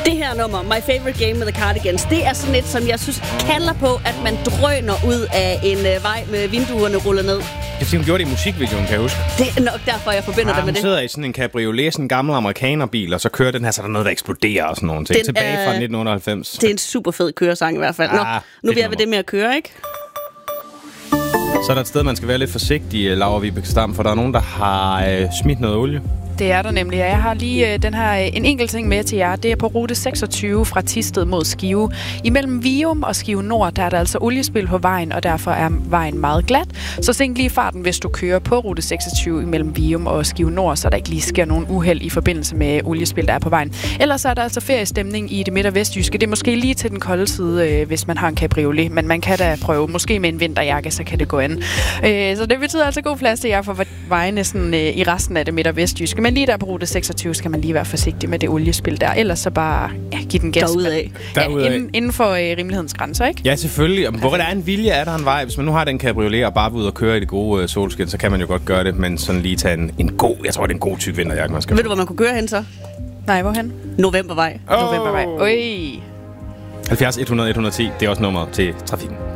Det her nummer, My Favorite Game med The Cardigans, det er sådan et, som jeg synes kalder på, at man drøner ud af en vej med vinduerne rullet ned. Jeg tænker, hun gjorde det i musikvideoen, kan jeg huske. Det er nok derfor, jeg forbinder det med det. Hun sidder i sådan en cabriolet, sådan en gammel amerikanerbil, og så kører den her, så der er noget, der eksploderer og sådan nogle ting. Tilbage fra 1998. Det er en super fed køresang i hvert fald. Nå, nu bliver vi det med at køre, ikke? Så er der et sted, man skal være lidt forsigtig, Laura Vibeke Stam, for der er nogen, der har smidt noget olie. Det er der nemlig. Jeg har lige en enkelt ting med til jer. Det er på rute 26 fra Thisted mod Skive. Imellem Vium og Skive Nord, der er der altså oliespil på vejen, og derfor er vejen meget glat. Så sænk lige farten, hvis du kører på rute 26 imellem Vium og Skive Nord, så der ikke lige sker nogen uheld i forbindelse med oliespil, der er på vejen. Ellers så er der altså feriestemning i det midt- og vestjyske. Det er måske lige til den kolde side, hvis man har en cabriolet, men man kan da prøve. Måske med en vinterjakke, så kan det gå an. Så det betyder altså god plads til jer for vejene sådan, i resten af det midt- og vestjyske. Men lige der på rute 26 skal man lige være forsigtig med det oliespil der. Ellers så bare give den gas. Inden for rimelighedens grænser, ikke? Ja, selvfølgelig. Hvor der er en vilje, er der en vej. Hvis man nu har den cabriolet og bare vil ud og køre i det gode solskin, så kan man jo godt gøre det, men sådan lige tage en god, jeg tror, det er en god type vinterjakke, man skal. Ved du, hvor man kunne køre hen så? Nej, hvorhen? Novembervej. Novembervej. Oj. 70 100 110, det er også nummeret til trafikken.